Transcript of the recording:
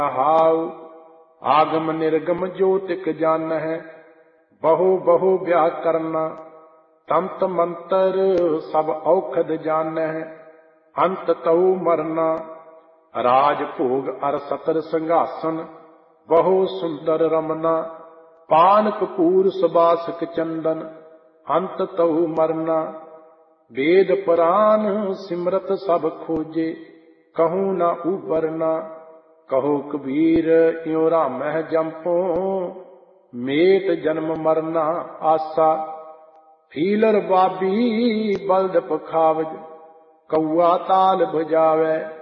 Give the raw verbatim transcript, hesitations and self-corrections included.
How आगम निर्गम ज्योतिक जान है, बहु बहु ब्याह करना तंत मंत्र सब औखद जान है। अंत तऊ मरना राज भोग अर सतर संघासन, बहु सुंदर रमना पान कपूर सुबासक चंदन। अंत तऊ मरना वेद पुराण सिमरत सब खोजे, कहूँ न उबरना कहो कबीर इयो रामह जंपो। मेट जन्म मरना आसा फीलर बाबी बल्द पखावज, कौआ ताल बजावे